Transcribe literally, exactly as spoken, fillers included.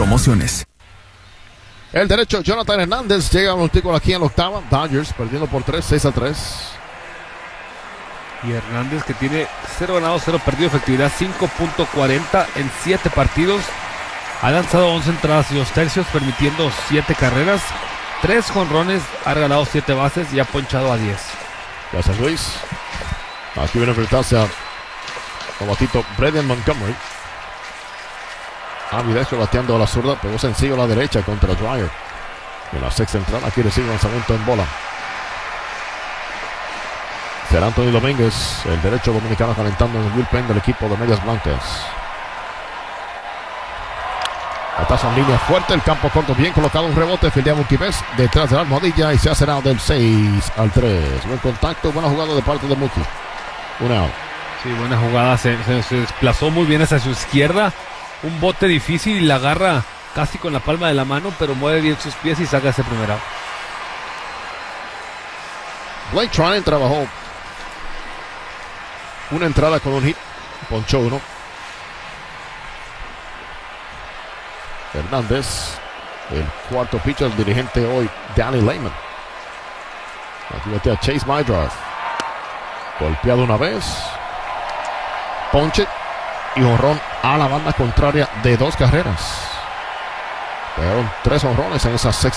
promociones. El derecho, Jonathan Hernández, llega a un título aquí en la octava. Dodgers perdiendo por tres, seis a tres. Y Hernández, que tiene cero ganados, cero perdidos, efectividad cinco punto cuarenta en siete partidos. Ha lanzado once entradas y dos tercios, permitiendo siete carreras, tres jonrones, ha regalado siete bases y ha ponchado a diez. Gracias, Luis. Aquí viene a enfrentarse a novatito Brendan Montgomery. Ambidextro bateando a la zurda, pegó sencillo a la derecha contra Dreyer. En la sexta entrada, aquí recibe lanzamiento en bola. Será Anthony Domínguez, el derecho dominicano, calentando en el bullpen del equipo de Medias Blancas. Batazo en línea fuerte, el campo corto bien colocado, un rebote, fildea Multives detrás de la almohadilla y se hace out del seis al tres. Buen contacto, buena jugada de parte de Mookie. Una out. Sí, buena jugada, se, se, se desplazó muy bien hacia su izquierda. Un bote difícil y la agarra casi con la palma de la mano, pero mueve bien sus pies y saca ese primer out. Blake Treinen trabajó una entrada con un hit, ponchó uno. Hernández, el cuarto pitcher, el dirigente hoy, Danny Lehman. Aquí mete a Chase Mydrive. Golpeado una vez. Ponche y honrón a la banda contraria de dos carreras. Pegaron tres honrones en esa sexta